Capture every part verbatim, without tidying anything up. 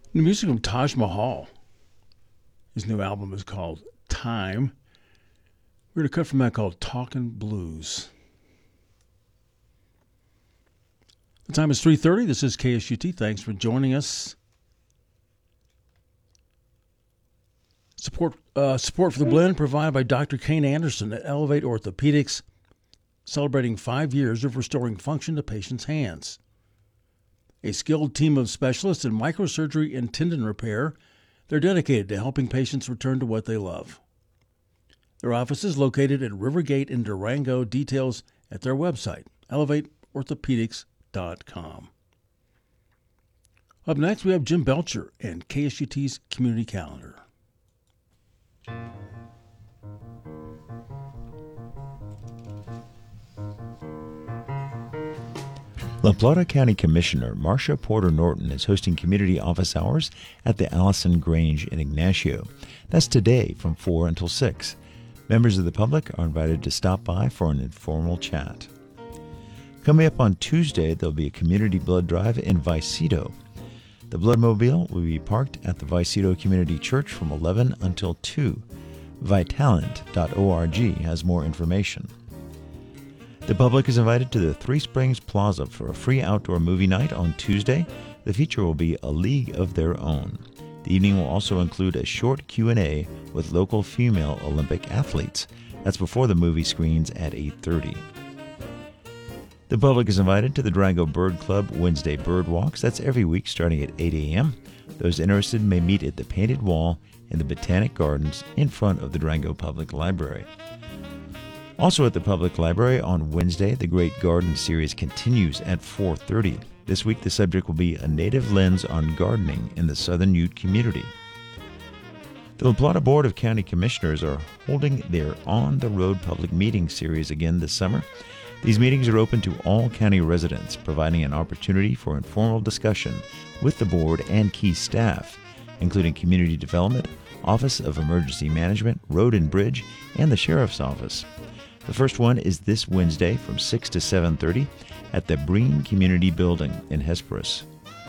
New music from Taj Mahal. His new album is called Time. We're going to cut from that called Talkin' Blues. The time is three thirty. This is K S U T. Thanks for joining us. Support uh, support for the blend provided by Doctor Kane Anderson at Elevate Orthopedics, celebrating five years of restoring function to patients' hands. A skilled team of specialists in microsurgery and tendon repair, they're dedicated to helping patients return to what they love. Their office is located at Rivergate in Durango. Details at their website, elevate orthopedics dot com. Up next, we have Jim Belcher and K S U T's Community Calendar. La Plata County Commissioner Marcia Porter Norton is hosting community office hours at the Allison Grange in Ignacio. That's today from four until six. Members of the public are invited to stop by for an informal chat. Coming up on Tuesday, there'll be a community blood drive in Vicedo. The Bloodmobile will be parked at the Vicedo Community Church from eleven until two. Vitalent dot org has more information. The public is invited to the Three Springs Plaza for a free outdoor movie night on Tuesday. The feature will be A League of Their Own. The evening will also include a short Q and A with local female Olympic athletes. That's before the movie screens at eight thirty. The public is invited to the Durango Bird Club Wednesday Bird Walks. That's every week starting at eight a.m. Those interested may meet at the Painted Wall in the Botanic Gardens in front of the Durango Public Library. Also at the Public Library on Wednesday, the Great Garden Series continues at four thirty. This week the subject will be A Native Lens on Gardening in the Southern Ute Community. The La Plata Board of County Commissioners are holding their On the Road public meeting series again this summer. These meetings are open to all county residents, providing an opportunity for informal discussion with the board and key staff, including Community Development, Office of Emergency Management, Road and Bridge, and the Sheriff's Office. The first one is this Wednesday from six to seven thirty at the Breen Community Building in Hesperus.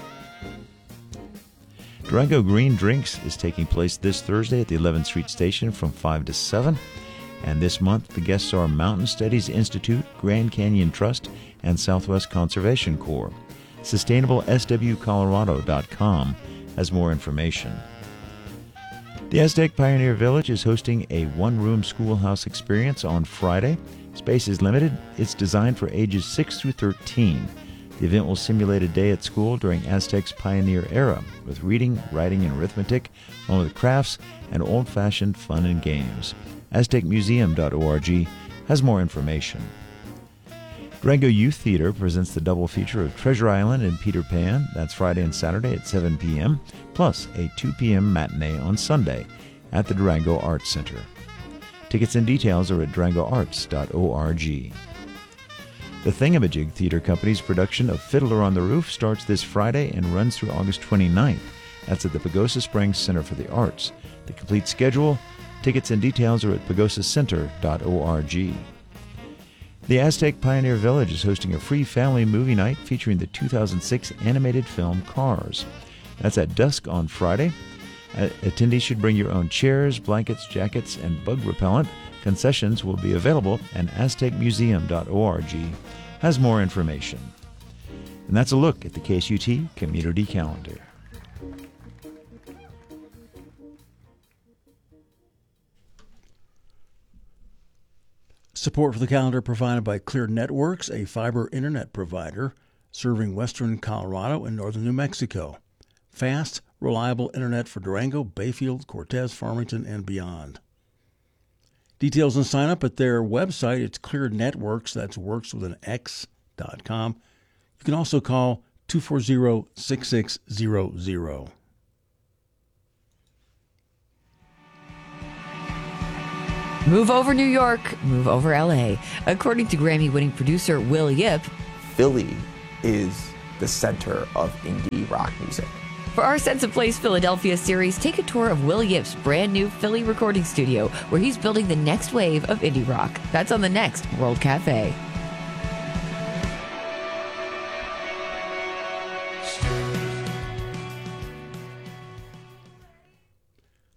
Durango Green Drinks is taking place this Thursday at the eleventh Street Station from five to seven. And this month, the guests are Mountain Studies Institute, Grand Canyon Trust, and Southwest Conservation Corps. Sustainable S W Colorado dot com has more information. The Aztec Pioneer Village is hosting a one-room schoolhouse experience on Friday. Space is limited. It's designed for ages six through thirteen. The event will simulate a day at school during Aztec's pioneer era with reading, writing, and arithmetic, along with crafts and old-fashioned fun and games. Aztec Museum dot org has more information. Durango Youth Theater presents the double feature of Treasure Island and Peter Pan. That's Friday and Saturday at seven p.m., plus a two p.m. matinee on Sunday at the Durango Arts Center. Tickets and details are at durango arts dot org. The Thingamajig Theater Company's production of Fiddler on the Roof starts this Friday and runs through August twenty-ninth. That's at the Pagosa Springs Center for the Arts. The complete schedule, tickets and details are at pagosa center dot org. The Aztec Pioneer Village is hosting a free family movie night featuring the two thousand six animated film Cars. That's at dusk on Friday. Attendees should bring your own chairs, blankets, jackets, and bug repellent. Concessions will be available, and aztec museum dot org has more information. And that's a look at the K S U T Community Calendar. Support for the calendar provided by Clear Networks, a fiber internet provider serving western Colorado and northern New Mexico. Fast, reliable internet for Durango, Bayfield, Cortez, Farmington, and beyond. Details and sign up at their website. It's Clear Networks. That's works with an X dot com. You can also call two four zero, six six zero zero. Move over New York, move over L A. According to Grammy-winning producer Will Yip, Philly is the center of indie rock music. For our Sense of Place Philadelphia series, take a tour of Will Yip's brand new Philly recording studio, where he's building the next wave of indie rock. That's on the next World Cafe.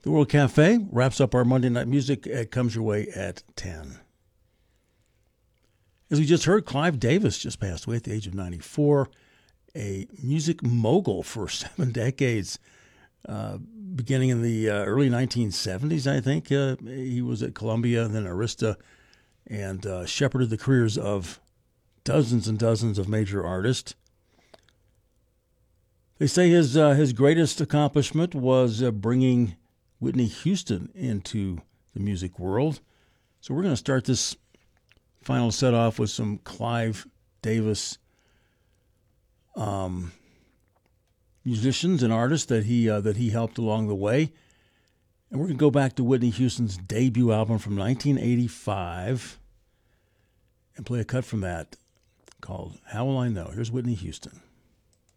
The World Cafe wraps up our Monday Night Music. It comes your way at ten. As we just heard, Clive Davis just passed away at the age of ninety-four, a music mogul for seven decades. Uh, beginning in the uh, early nineteen seventies, I think. Uh, he was at Columbia, then Arista, and uh, shepherded the careers of dozens and dozens of major artists. They say his uh, his greatest accomplishment was uh, bringing Whitney Houston into the music world. So we're going to start this final set off with some Clive Davis um musicians and artists that he uh, that he helped along the way. And we're going to go back to Whitney Houston's debut album from nineteen eighty-five and play a cut from that called How Will I Know? Here's Whitney Houston.